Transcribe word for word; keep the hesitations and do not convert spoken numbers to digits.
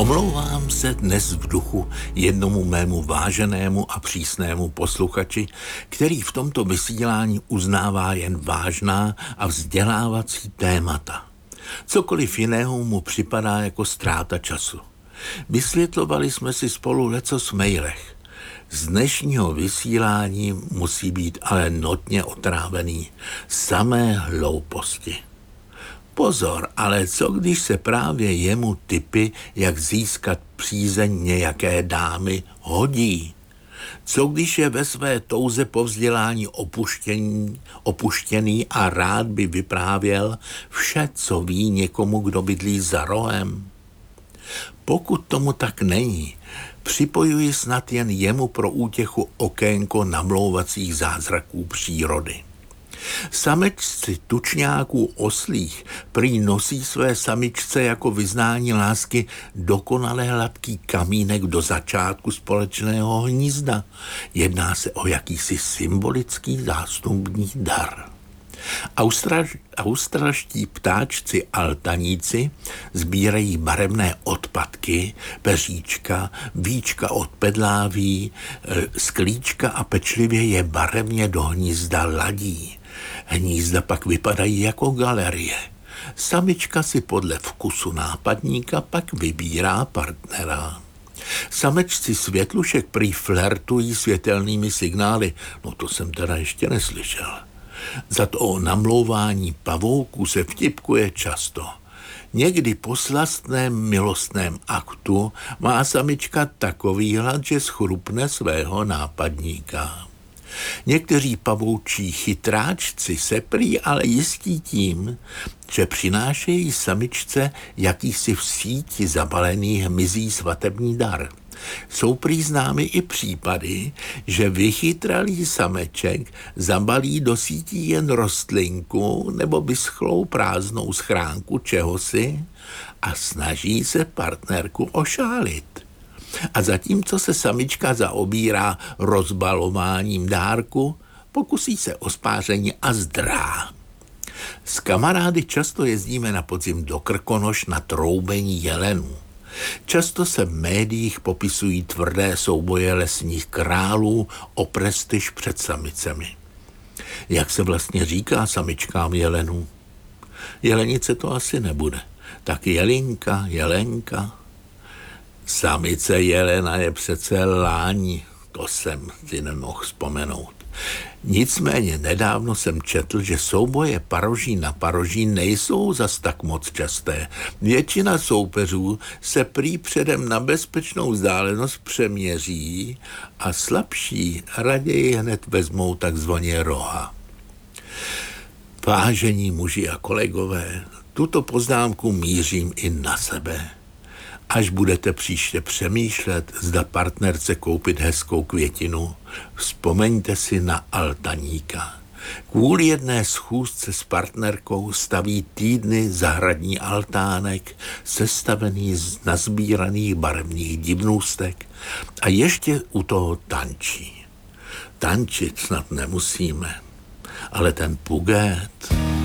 Omlouvám se dnes v duchu jednomu mému váženému a přísnému posluchači, který v tomto vysílání uznává jen vážná a vzdělávací témata. Cokoliv jiného mu připadá jako ztráta času. Vysvětlovali jsme si spolu lecos v mailech. Z dnešního vysílání musí být ale notně otrávený samé hlouposti. Pozor, ale co když se právě jemu tipy, jak získat přízeň nějaké dámy, hodí? Co když je ve své touze po vzdělání opuštěný, opuštěný a rád by vyprávěl vše, co ví někomu, kdo bydlí za rohem? Pokud tomu tak není, připojuji snad jen jemu pro útěchu okénko namlouvacích zázraků přírody. Samečci tučňáků oslých prý nosí své samičce jako vyznání lásky dokonale hladký kamínek do začátku společného hnízda. Jedná se o jakýsi symbolický zástupný dar. Austraž, australští ptáčci altaníci sbírají barevné odpadky, peříčka, víčka od pedláví, sklíčka a pečlivě je barevně do hnízda ladí. Hnízda pak vypadají jako galerie. Samička si podle vkusu nápadníka pak vybírá partnera. Samečci světlušek prý flirtují světelnými signály, no to jsem teda ještě neslyšel. Za to o namlouvání pavouků se vtipkuje často. Někdy po slastném milostném aktu má samička takový hlad, že schrupne svého nápadníka. Někteří pavoučí chytráčci se prý ale jistí tím, že přinášejí samičce jakýsi v síti zabalený hmyzí svatební dar. Jsou prý známy i případy, že vychytralý sameček zabalí do sítí jen rostlinku nebo vyschlou prázdnou schránku čehosi a snaží se partnerku ošálit. A zatímco se samička zaobírá rozbalováním dárku, pokusí se o spáření a zdrá. S kamarády často jezdíme na podzim do Krkonoš na troubení jelenů. Často se v médiích popisují tvrdé souboje lesních králů o prestiž před samicemi. Jak se vlastně říká samičkám jelenů? Jelenice to asi nebude. Tak jelinka, jelenka. Samice jelena je přece láň, to jsem si nemohl vzpomenout. Nicméně nedávno jsem četl, že souboje paroží na paroží nejsou zas tak moc časté. Většina soupeřů se prý předem na bezpečnou vzdálenost přeměří a slabší raději hned vezmou takzvaně roha. Vážení muži a kolegové, tuto poznámku mířím i na sebe. Až budete příště přemýšlet, zda partnerce koupit hezkou květinu, vzpomeňte si na altaníka. Kvůli jedné schůzce s partnerkou staví týdny zahradní altánek, sestavený z nazbíraných barevných divnůstek a ještě u toho tančí. Tančit snad nemusíme, ale ten pugét...